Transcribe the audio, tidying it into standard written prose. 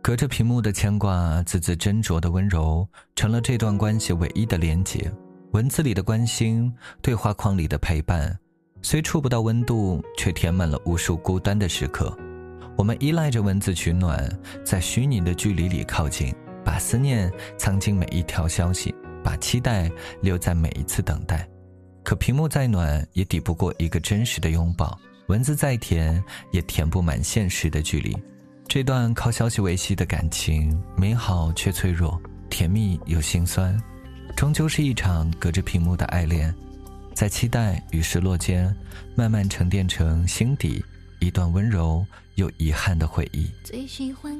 隔着屏幕的牵挂，字字斟酌的温柔，成了这段关系唯一的连结。文字里的关心，对话框里的陪伴，虽触不到温度，却填满了无数孤单的时刻。我们依赖着文字取暖，在虚拟的距离里靠近，把思念藏进每一条消息，把期待留在每一次等待。可屏幕再暖，也抵不过一个真实的拥抱；文字再甜，也填不满现实的距离。这段靠消息维系的感情，美好却脆弱，甜蜜又心酸，终究是一场隔着屏幕的爱恋，在期待与失落间，慢慢沉淀成心底一段温柔又遗憾的回忆。 最喜欢